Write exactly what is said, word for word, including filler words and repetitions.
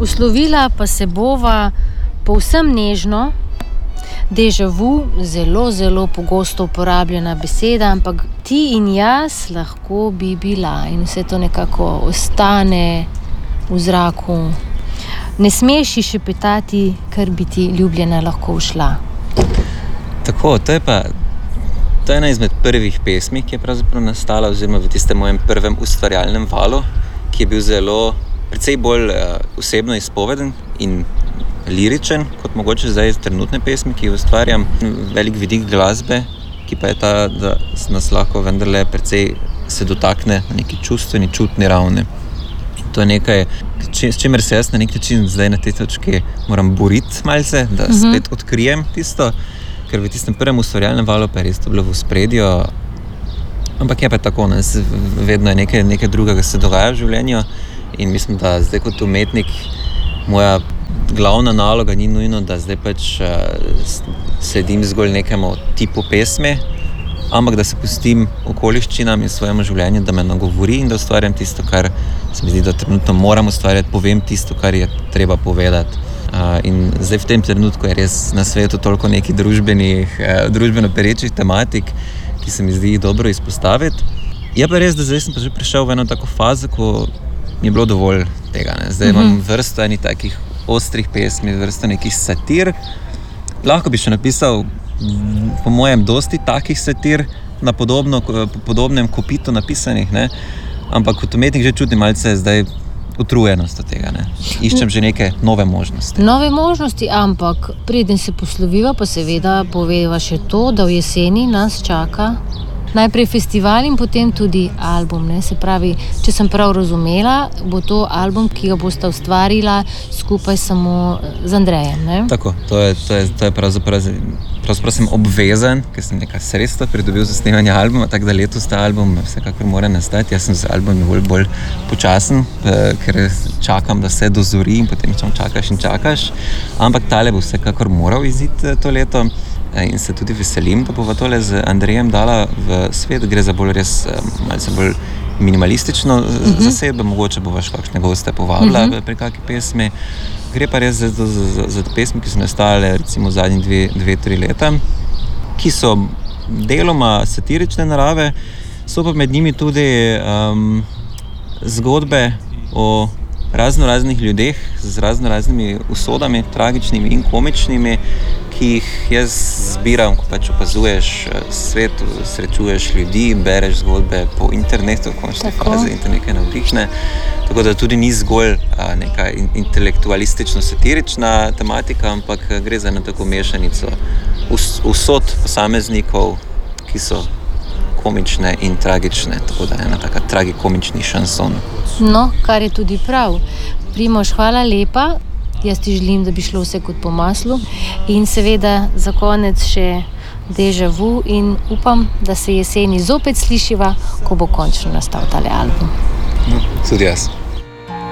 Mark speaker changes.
Speaker 1: Poslovila pa se bova povsem nežno. Déjà vu, zelo, zelo pogosto uporabljena beseda, ampak ti in jaz lahko bi bila in vse to nekako ostane v zraku. Ne smeš ji šepetati, ker bi ti ljubljena lahko ušla.
Speaker 2: Tako, to je pa to je ena izmed prvih pesmi, ki je pravzaprav nastala oziroma v tistem mojem prvem ustvarjalnem valu, ki je bil zelo, precej bolj uh, osebno izpoveden in liričen, kot mogoče zdaj trenutne pesmi, ki jih ustvarjam. Velik vidik glasbe, ki pa je ta, da nas lahko vendarle precej se dotakne na neki čustveni, čutni ravni. In to je nekaj, s čimer se jaz na nek način zdaj na tej točki moram boriti malce, da uh-huh. spet odkrijem tisto, ker v tistem prvem ustvarjalnem valu pa je res to bilo v ospredju. Ampak je pa tako, ne, vedno je nekaj, nekaj drugega se dogaja v življenju in mislim, da zdaj kot umetnik moja glavna naloga ni nujno, da zdaj pač uh, sledim zgolj nekemu tipu pesmi, ampak da se pustim okoliščinam in svojemu življenju, da me nagovori in da ustvarjam tisto, kar se mi zdi, da trenutno moram ustvarjati, povem tisto, kar je treba povedati. Uh, in zdaj v tem trenutku je res na svetu toliko nekih družbenih, uh, družbeno perečih tematik, ki se mi zdi dobro izpostaviti. Je pa res, da zdaj sem pa že prišel v eno tako fazo, ko mi je bilo dovolj tega. Ne? Zdaj imam mm-hmm. vrsto enih takih ostrih pesmi, vrsto nekih satir. Lahko bi še napisal, po mojem, dosti takih satir na podobno, podobnem kopitu napisanih, ne? Ampak kot umetnik že čutim malce zdaj utrujenost od tega. Ne? Iščem že neke nove možnosti.
Speaker 1: Nove možnosti, ampak preden se posloviva, pa seveda poveva še to, da v jeseni nas čaka najprej festival in potem tudi album. Ne? Se pravi, če sem prav razumela, bo to album, ki ga bosta ustvarila skupaj samo z Andrejem. Ne?
Speaker 2: Tako, to je, to je, to je pravzaprav, pravzaprav sem obvezen, ker sem neka sredstva pridobil za snemanje albuma, tako da letos ta album vsekakor mora nastati. Jaz sem z albumom bolj, bolj počasen, ker čakam, da se dozori in potem čakaš in čakaš. Ampak tale bo vsekakor moral iziti to leto. In se tudi veselim, da bova tole z Andrejem dala v svet. Gre za bolj res malce bolj minimalistično uh-huh. zasedbo, mogoče bova še kakšne goste povabila uh-huh. pri kakšni pesmi. Gre pa res za, za, za, za pesmi, ki so nastale recimo zadnji dve, dve, tri leta, ki so deloma satirične narave, so pa med njimi tudi um, zgodbe o razno raznih ljudeh z razno raznimi usodami, tragičnimi in komičnimi, ki jih jaz zbiram, ko pač opazuješ svet, srečuješ ljudi, bereš zgodbe po internetu, v končni fazi in te nekaj navdihne. Tako da tudi ni zgolj a, neka intelektualistično-satirična tematika, ampak gre za eno tako mešanico us, usod posameznikov, ki so komične in tragične, tako da je ena taka tragikomični šanson.
Speaker 1: No, kar je tudi prav. Primož, hvala lepa. Jaz ti želim, da bi šlo vse kot po maslu. In seveda za konec še Déjà vu in upam, da se jeseni zopet slišiva, ko bo končno nastal tale album.
Speaker 2: No, tudi jaz.